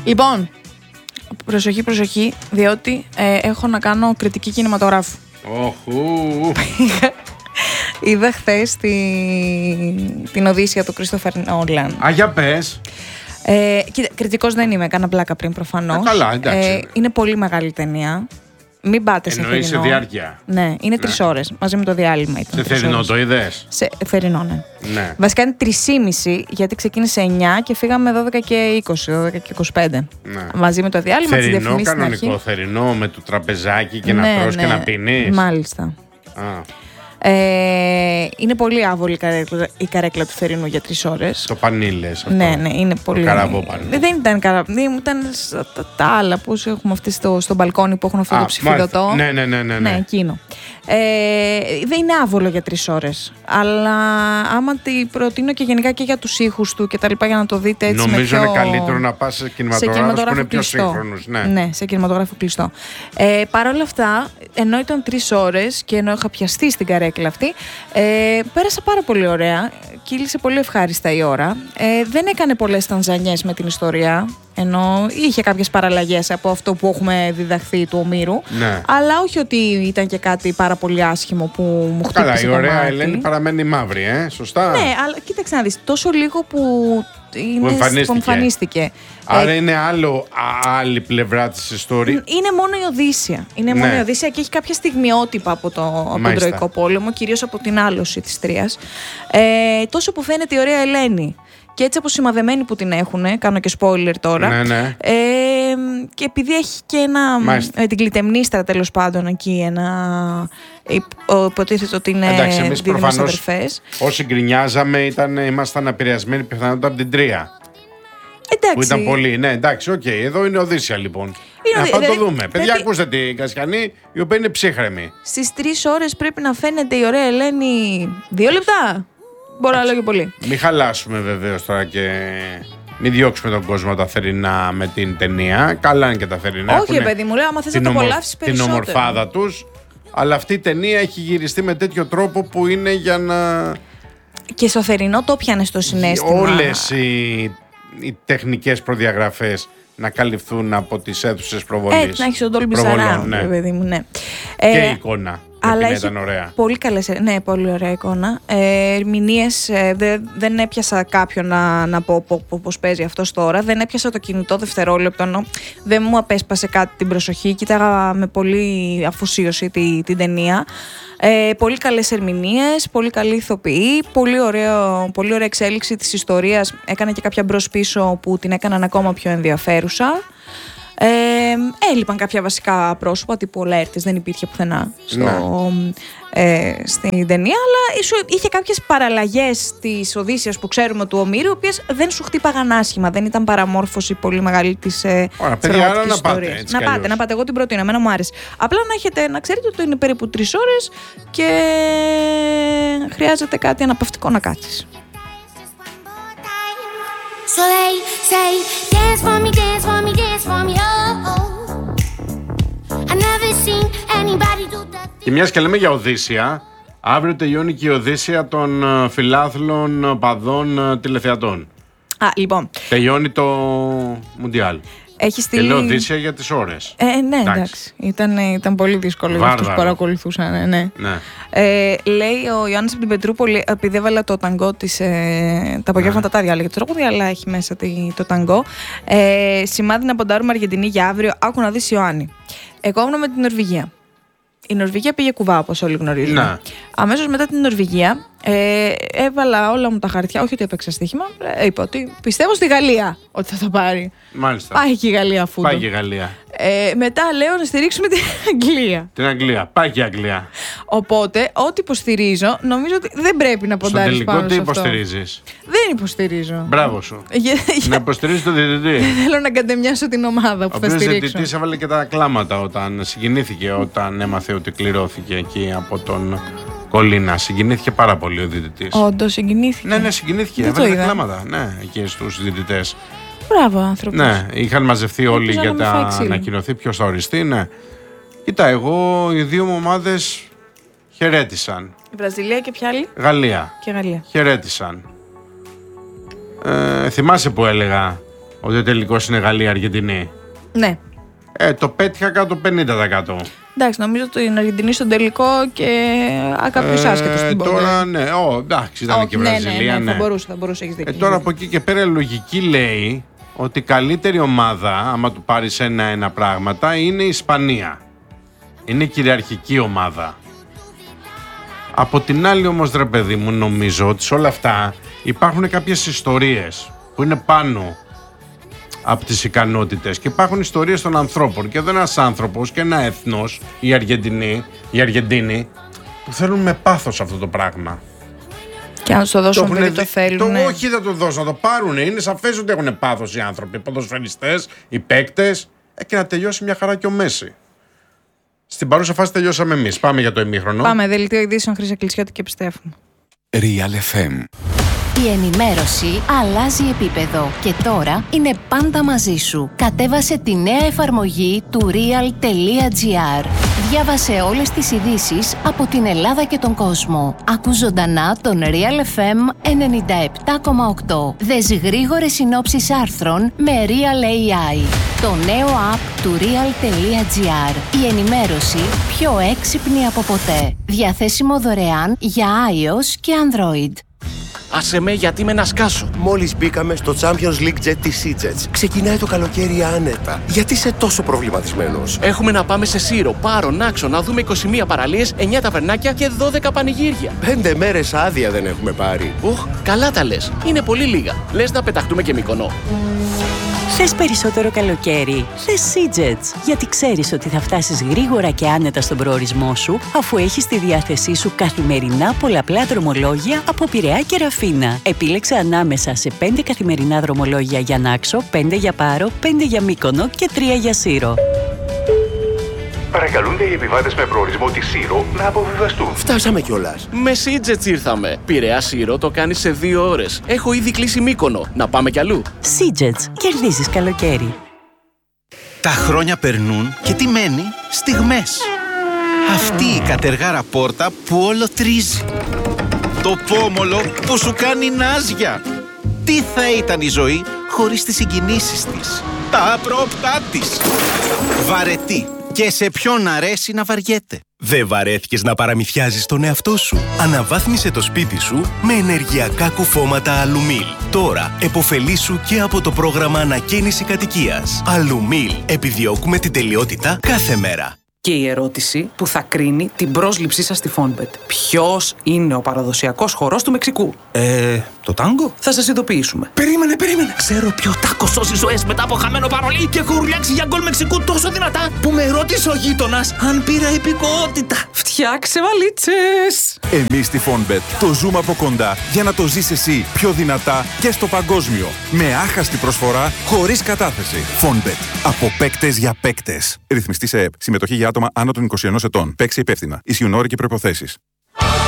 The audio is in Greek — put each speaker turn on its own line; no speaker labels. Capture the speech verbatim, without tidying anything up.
Λοιπόν, προσοχή, προσοχή, διότι ε, έχω να κάνω κριτική κινηματογράφου.
Οχου.
Είδα χθες τη, την Οδύσσεια του Κρίστοφερ Νόλαν.
Α, για πες.
Ε, κοίτα, κριτικός δεν είμαι, κάνα πλάκα πριν προφανώς.
Ε, καλά, εντάξει.
Ε, είναι πολύ μεγάλη ταινία. Μην πάτε σε θερινό.
Εννοείς σε διάρκεια.
Ναι, είναι τρεις ώρες. Μαζί με το διάλειμμα ήταν.
Σε θερινό το είδες?
Σε θερινό, ναι.
Ναι.
Βασικά είναι τρεισήμιση, γιατί ξεκίνησε εννιά και φύγαμε δώδεκα και είκοσι, δώδεκα και είκοσι πέντε.
Ναι.
Μαζί με το διάλειμμα, τις
Θερινό,
διαφημίσεις στην
κανονικό
αρχή.
θερινό με το τραπεζάκι και
Ναι,
να τρως
ναι,
και να πίνεις.
Μάλιστα.
Α,
Ε, είναι πολύ άβολη η καρέκλα, η καρέκλα του θερινού για τρεις ώρες.
το πανίλες αυτό.
Ναι, ναι, είναι πολύ.
καραβόπανο.
Δεν ήταν καραβόπανο, ήταν στα- τα, τα άλλα που έχουμε αυτή στο, στο μπαλκόνι που έχουν αυτό
Α,
το ψηφιδωτό.
μάλιστα. Ναι, ναι, ναι, ναι, ναι.
Ναι, εκείνο. Ε, δεν είναι άβολο για τρεις ώρες. Αλλά άμα τη προτείνω και γενικά και για τους ήχους του και τα λοιπά για να το δείτε έτσι.
Νομίζω
με πιο...
είναι καλύτερο να πας σε κινηματογράφους που είναι πιο σύγχρονους. Ναι.
ναι, σε κινηματογράφο κλειστό. Ε, Παρ' όλα αυτά, ενώ ήταν τρεις ώρες και ενώ είχα πιαστεί στην καρέκλα αυτή, ε, πέρασα πάρα πολύ ωραία. Κύλησε πολύ ευχάριστα η ώρα. Ε, δεν έκανε πολλές τανζανιές με την ιστορία. Ενώ είχε κάποιες παραλλαγές από αυτό που έχουμε διδαχθεί του Ομήρου.
Ναι.
Αλλά όχι ότι ήταν και κάτι πάρα πολύ άσχημο που μου χτύπησε.
Καλά, η
το
ωραία
μάτι.
Ελένη παραμένει μαύρη, ε, σωστά.
Ναι, αλλά κοίταξε να δεις, τόσο λίγο που, είναι,
Που εμφανίστηκε.
που εμφανίστηκε.
Άρα
Ε,
είναι άλλο, α, άλλη πλευρά της ιστορίας.
Είναι μόνο η Οδύσσια. Είναι
Ναι.
μόνο η Οδύσσια και έχει κάποια στιγμιότυπα από, το, από τον
Μάλιστα.
Τροϊκό Πόλεμο, κυρίως από την άλωση της Τρίας. Ε, τόσο που φαίνεται η ωραία Ελένη. Και έτσι αποσημαδεμένη που την έχουν, κάνω και spoiler τώρα.
Ναι, ναι.
Ε, και επειδή έχει και ένα.
Μάλιστα.
Με την Κλητεμνίστρα τέλος πάντων εκεί, ένα. Υποτίθεται ότι είναι
Εντάξει, εμείς
δίδυμες
προφανώς
αδερφές.
όσοι γκρινιάζαμε ήταν, ήμασταν επηρεασμένοι πιθανότατα από την Τρία.
Εντάξει.
Που ήταν πολύ. Ναι, εντάξει, οκ. Εδώ είναι Οδύσσια λοιπόν.
Είναι
Να
Οδύ-
πάμε το
δηλαδή,
δούμε. Παιδιά,
πρέπει-
ακούστε την Κασιανή, η οποία είναι ψύχρεμη.
Στις τρεις ώρες πρέπει να φαίνεται η ωραία Ελένη δύο λεπτά. Μπορώ να λέω και πολύ.
Μην χαλάσουμε βεβαίως τώρα και μην διώξουμε τον κόσμο τα θερινά με την ταινία. Καλά είναι και τα θερινά.
Όχι,
έχουνε
παιδί μου, λέω, άμα θες να
την
το
ομορ-
απολαύσεις
την
περισσότερο.
ομορφάδα τους. Αλλά αυτή η ταινία έχει γυριστεί με τέτοιο τρόπο που είναι για να.
Και στο θερινό το πιάνε στο συναίσθημα.
Όλες οι, οι τεχνικές προδιαγραφές να καλυφθούν από τις αίθουσες προβολής.
Έτσι, να έχεις τον Dolby
προβολών,
Surround,
ναι.
παιδί μου, ναι.
Και
Ε,
η εικόνα.
αλλά
Αλλά
έχει
ήταν ωραία.
πολύ καλές, ναι, πολύ ωραία εικόνα. Ε, ερμηνείες, ε, δε- δεν έπιασα κάποιον να, να πω πο- πο- πώς παίζει αυτός τώρα. Δεν έπιασα το κινητό δευτερόλεπτο, ενώ δεν μου απέσπασε κάτι την προσοχή. Κοίταγα με πολύ αφοσίωση τη, την ταινία. Ε, πολύ καλές ερμηνείες, πολύ καλή ηθοποιή, πολύ, ωραίο, πολύ ωραία εξέλιξη της ιστορίας. Έκανε και κάποια μπρος πίσω που την έκαναν ακόμα πιο ενδιαφέρουσα. Ε, έλειπαν κάποια βασικά πρόσωπα τύπου ο Λαέρτης, δεν υπήρχε πουθενά στο, ε, στην ταινία, αλλά ίσο, είχε κάποιες παραλλαγές της Οδύσσιας που ξέρουμε του Ομήρου, οι οποίες δεν σου χτύπαγαν άσχημα, δεν ήταν παραμόρφωση πολύ μεγάλη της ε,
Ωραία,
της
παιδιά, άρα
πραγματικής
να πάτε,
ιστορίας.
έτσι
Να
κι
πάτε,
αλλιώς.
να πάτε, εγώ την προτείνω, εμένα μου άρεσε. Απλά να, έχετε, να ξέρετε ότι είναι περίπου τρεις ώρες και χρειάζεται κάτι αναπαυτικό να κάτσεις.
So they say, dance for me, dance for me, dance for me, oh, oh. I never seen anybody do that.
Και μιας και λέμε για Οδύσσια, αύριο τελειώνει και η Οδύσσια των ε, φιλάθλων παδών ε, τηλεθεατών.
Α, λοιπόν,
Τελειώνει το Μουντιάλ.
έχει
Και
στείλει...
λέω Οδύσσια για τις ώρες.
Ε, ναι, εντάξει.
Εντάξει.
Ήταν, ήταν πολύ δύσκολο για αυτούς που
Βάρβαρο.
παρακολουθούσαν. Ναι, ναι.
Ναι.
Ε, λέει ο Ιωάννης από την Πετρούπολη, επειδή έβαλα το ταγκό της, ε, τα απογεύματα τα διάλεγε το τραγούδι, αλλά έχει μέσα τη, το ταγκό. Ε, σημάδι να ποντάρουμε Αργεντινή για αύριο. Άκου να δεις, Ιωάννη. Εγώ ήμουν με την Νορβηγία. Η Νορβηγία πήγε κουβά, όπως όλοι γνωρίζουμε.
Ναι.
Αμέσως μετά την Νορβηγία, ε, έβαλα όλα μου τα χαρτιά. Όχι ότι έπαιξα στοίχημα. Ε, είπα ότι πιστεύω στη Γαλλία ότι θα το πάρει.
Μάλιστα.
Πάει και η Γαλλία αφού.
Πάει και η Γαλλία.
Ε, μετά λέω να στηρίξουμε την Αγγλία.
Την Αγγλία. Πάει και η Αγγλία.
Οπότε, ό,τι υποστηρίζω, νομίζω ότι δεν πρέπει να
Στο
ποντάρεις
τελικό
πάνω
τι
σε αυτό.
υποστηρίζεις?
Δεν υποστηρίζω.
Μπράβο σου.
Για- για-
Να υποστηρίζεις τον διαιτητή.
Θέλω να κατεμοιάσω την ομάδα
Ο
που θα
οποίος
στηρίξω.
διαιτητής έβαλε και τα κλάματα όταν συγκινήθηκε, όταν έμαθε ότι κληρώθηκε εκεί από τον Κολίνα. Συγκινήθηκε πάρα πολύ ο διαιτητής.
Όντως, συγκινήθηκε.
Ναι, ναι, συγκινήθηκε.
Δεν το
Έβαλε τα
είδα.
κλάματα. Ναι, εκεί στους διαιτητές.
Μπράβο, άνθρωπος.
Ναι, είχαν μαζευτεί όλοι
Ελπίζω
για
να μην φάει
τα
ξύλο.
ανακοινωθεί ποιος θα οριστεί. Ναι. Κοίτα, εγώ οι δύο μου ομάδες χαιρέτησαν.
Η Βραζιλία και ποια άλλη?
Γαλλία.
Και η Γαλλία.
Χαιρέτησαν. Ε, θυμάσαι που έλεγα ότι ο τελικός είναι Γαλλία-Αργεντινή.
Ναι.
Ε, το πέτυχα κάτω το πενήντα τοις εκατό.
Εντάξει, νομίζω ότι είναι Αργεντινή στον τελικό και κάποιος ε, άσχετος στην πόρτα.
Τώρα ναι, oh, εντάξει, ήταν oh, και η Βραζιλία. Ναι, ναι, ναι,
ναι. Θα μπορούσε, θα μπορούσε, έχεις δίκιο.
Ε, τώρα από εκεί και πέρα η λογική λέει ότι η καλύτερη ομάδα, άμα του πάρεις ένα-ένα πράγματα, είναι η Ισπανία. Είναι η κυριαρχική ομάδα. Από την άλλη όμως, ρε παιδί μου, νομίζω ότι σε όλα αυτά υπάρχουν κάποιες ιστορίες που είναι πάνω από τις ικανότητες και υπάρχουν ιστορίες των ανθρώπων και εδώ ένας άνθρωπος και ένα έθνος, η Αργεντινή, η Αργεντίνη, που θέλουν με πάθος αυτό το πράγμα.
Και αν το δώσουν
το
επειδή το θέλουν.
Το, όχι, δεν το δώσουν, να το πάρουν. Είναι σαφές ότι έχουν πάθος οι άνθρωποι, οι ποδοσφαιριστές, οι παίκτες, ε, και να τελειώσει μια χαρά και ο Μέση. Στην παρούσα φάση τελειώσαμε εμείς. Πάμε για το ημίχρονο.
Πάμε, δελτίο ειδήσεων, Χρύσα Κλεισιώτη και επιστρέφουμε.
Real εφ εμ.
Η ενημέρωση αλλάζει επίπεδο και τώρα είναι πάντα μαζί σου. Κατέβασε τη νέα εφαρμογή του real.gr. Διάβασε όλες τις ειδήσεις από την Ελλάδα και τον κόσμο. Ακού ζωντανά τον Real εφ εμ ενενήντα επτά κόμμα οκτώ. Δες γρήγορες συνόψεις άρθρων με Real έι άι. Το νέο app του real.gr. Η ενημέρωση πιο έξυπνη από ποτέ. Διαθέσιμο δωρεάν για iOS και Android.
Άσε με, γιατί με να σκάσω.
Μόλις μπήκαμε στο Champions League Jet της Sea-Jets. Ξεκινάει το καλοκαίρι άνετα. Γιατί είσαι τόσο προβληματισμένος?
Έχουμε να πάμε σε Σύρο, Πάρο, Νάξο, να δούμε είκοσι μία παραλίες, εννιά ταβερνάκια και δώδεκα πανηγύρια.
Πέντε μέρες άδεια δεν έχουμε πάρει.
Οχ, καλά τα λες. Είναι πολύ λίγα. Λες να πεταχτούμε και Μύκονο.
Θες περισσότερο καλοκαίρι? Θες Sea-Jets, γιατί ξέρεις ότι θα φτάσεις γρήγορα και άνετα στον προορισμό σου, αφού έχεις στη διάθεσή σου καθημερινά πολλαπλά δρομολόγια από Πειραιά και Ραφίνα. Επίλεξε ανάμεσα σε πέντε καθημερινά δρομολόγια για Νάξο, πέντε για Πάρο, πέντε για Μύκονο και τρία για Σύρο.
Παρακαλούνται οι επιβάτες με προορισμό τη Σύρο να αποβιβαστούν.
Φτάσαμε κιόλας.
Με Sea-Jets ήρθαμε. Πειραιά Σύρο το κάνεις σε δύο ώρες. Έχω ήδη κλείσει Μύκονο. Να πάμε κι αλλού.
Sea-Jets. Κερδίζεις καλοκαίρι.
Τα χρόνια περνούν και τι μένει? Στιγμές. Αυτή η κατεργάρα πόρτα που όλο τρίζει. Το πόμολο που σου κάνει νάζια. Τι θα ήταν η ζωή χωρίς τις συγκινήσεις της, τα απρόπτά της. Βαρετή. Και σε ποιον αρέσει να βαριέται.
Δεν βαρέθηκες να παραμυθιάζεις τον εαυτό σου? Αναβάθμισε το σπίτι σου με ενεργειακά κουφώματα Αλουμίλ. Τώρα επωφελήσου και από το πρόγραμμα ανακαίνιση κατοικίας. Αλουμίλ. Επιδιώκουμε την τελειότητα κάθε μέρα.
Και η ερώτηση που θα κρίνει την πρόσληψή σας στη Fonbet. Ποιος είναι ο παραδοσιακός χορός του Μεξικού?
Ε, το τάγκο?
Θα σας ειδοποιήσουμε.
Περίμενε, περίμενε.
Ξέρω ποιο τάκο σώσει ζωές μετά από χαμένο παρολί και έχω ουρλιάξει για γκολ Μεξικού τόσο δυνατά που με ρώτησε ο γείτονας αν πήρα υπηκότητα. Φτιάξε βαλίτσες.
Εμείς στη Fonbet το ζούμε από κοντά για να το ζεις εσύ πιο δυνατά και στο παγκόσμιο. Με άχαστη προσφορά, χωρίς κατάθεση. Fonbet. Από παίκτες για παίκτες. Ρυθμιστή σε ΕΕΠ. Συμμετοχή για άτομα άνω των είκοσι ενός ετών. Παίξε υπεύθυνα. Ισχύουν όροι και προϋποθέσεις.